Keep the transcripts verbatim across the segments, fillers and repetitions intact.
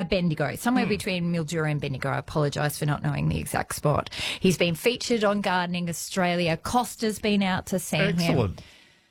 Bendigo, somewhere mm. between Mildura and Bendigo. I apologise for not knowing the exact spot. He's been featured on Gardening Australia. Costa's been out to see Excellent. him. Excellent.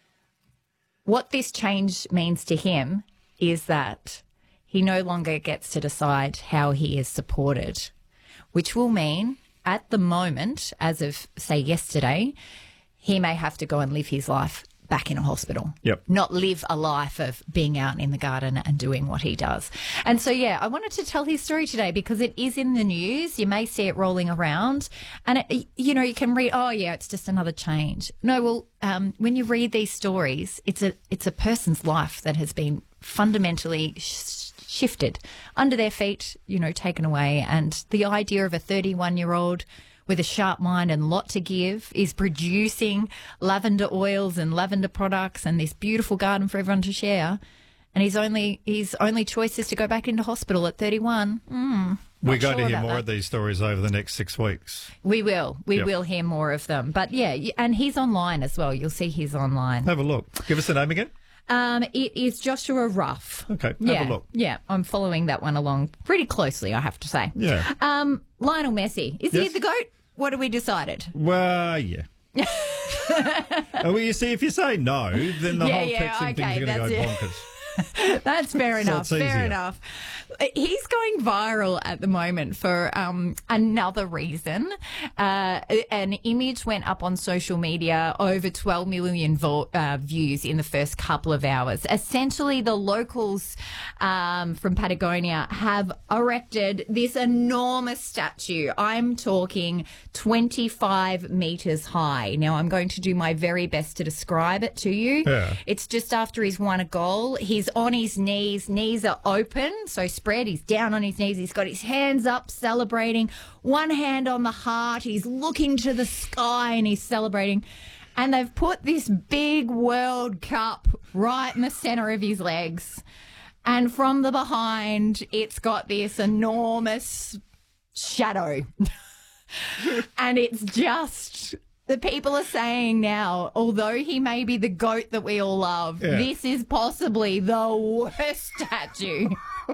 What this change means to him is that he no longer gets to decide how he is supported, which will mean at the moment, as of, say, yesterday, he may have to go and live his life back in a hospital. Yep. Not live a life of being out in the garden and doing what he does. And so, yeah, I wanted to tell his story today because it is in the news. You may see it rolling around and, it, you know, you can read, oh, yeah, it's just another change. No, well, um, when you read these stories, it's a it's a person's life that has been fundamentally sh- shifted under their feet, you know, taken away. And the idea of a thirty-one-year-old with a sharp mind and lot to give is producing lavender oils and lavender products and this beautiful garden for everyone to share. And his only his only choice is to go back into hospital at thirty-one. Mm, We're going sure to hear more that. of these stories over the next six weeks. We will. We yep. will hear more of them. But, yeah, and he's online as well. You'll see he's online. Have a look. Give us the name again. Um, it is Joshua Ruff. Okay, have yeah, a look. Yeah, I'm following that one along pretty closely, I have to say. Yeah. Um, Lionel Messi. Is yes. he the GOAT? What have we decided? Well, yeah. Well, you see, if you say no, then the yeah, whole yeah, texting okay, thing's going to go it. bonkers. That's fair So enough. it's Fair easier. enough. He's going viral at the moment for um, another reason. Uh, an image went up on social media, over twelve million vo- uh, views in the first couple of hours. Essentially, the locals um, from Patagonia have erected this enormous statue. I'm talking twenty-five metres high. Now, I'm going to do my very best to describe it to you. Yeah. It's just after he's won a goal. He's on his knees. Knees are open, so spread. He's down on his knees. He's got his hands up, celebrating. One hand on the heart. He's looking to the sky and he's celebrating. And they've put this big World Cup right in the centre of his legs. And from the behind, it's got this enormous shadow. And it's just... The people are saying now, although he may be the GOAT that we all love, yeah. this is possibly the worst statue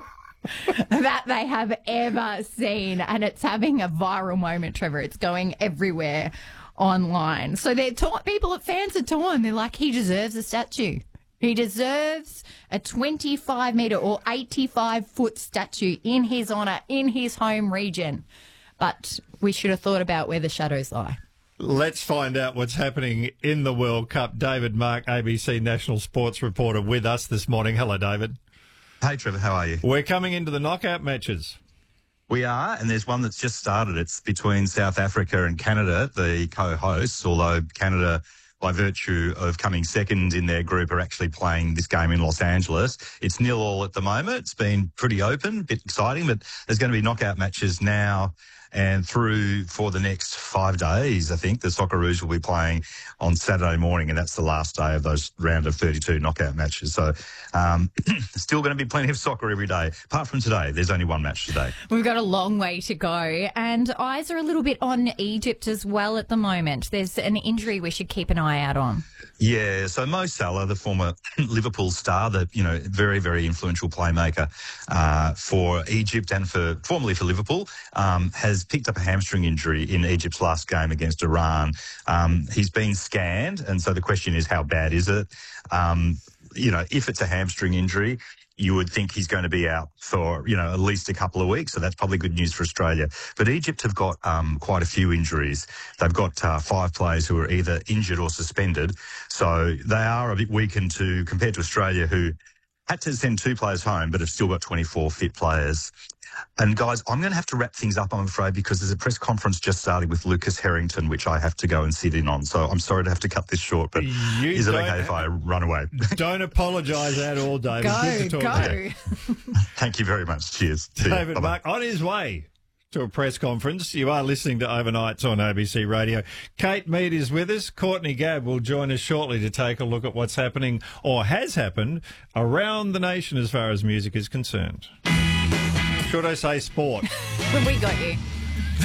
that they have ever seen. And it's having a viral moment, Trevor. It's going everywhere online. So they're ta- people, fans are torn. They're like, he deserves a statue. He deserves a twenty-five metre or eighty-five foot statue in his honour, in his home region. But we should have thought about where the shadows lie. Let's find out what's happening in the World Cup. David Mark, A B C national sports reporter, with us this morning. Hello, David. Hey, Trevor, how are you? We're coming into the knockout matches. We are, and there's one that's just started. It's between South Africa and Canada, the co-hosts, although Canada, by virtue of coming second in their group, are actually playing this game in Los Angeles. It's nil all at the moment. It's been pretty open, a bit exciting, but there's going to be knockout matches now and through for the next five days. I think the Socceroos will be playing on Saturday morning, and that's the last day of those round of thirty-two knockout matches. So um, still going to be plenty of soccer every day. Apart from today, there's only one match today. We've got a long way to go, and eyes are a little bit on Egypt as well at the moment. There's an injury we should keep an eye out on. Yeah, so Mo Salah, the former Liverpool star, the you know very very influential playmaker uh, for Egypt and for formerly for Liverpool, um, has picked up a hamstring injury in Egypt's last game against Iran. Um, he's been scanned, and so the question is, how bad is it? Um, you know, if it's a hamstring injury, you would think he's going to be out for, you know, at least a couple of weeks. So that's probably good news for Australia. But Egypt have got um, quite a few injuries. They've got uh, five players who are either injured or suspended. So they are a bit weakened to compared to Australia, who had to send two players home, but have still got twenty-four fit players. And guys, I'm going to have to wrap things up, I'm afraid, because there's a press conference just starting with Lucas Harrington, which I have to go and sit in on. So I'm sorry to have to cut this short, but You is it don't- okay if I run away? Don't apologise at all, David. Go, Good to talk to you. go. Thank you very much. Cheers. See ya. David Bye-bye. Mark on his way to a press conference. You are listening to Overnights on A B C Radio. Kate Mead is with us. Courtney Gabb will join us shortly to take a look at what's happening or has happened around the nation as far as music is concerned. Should I say sport? We got you.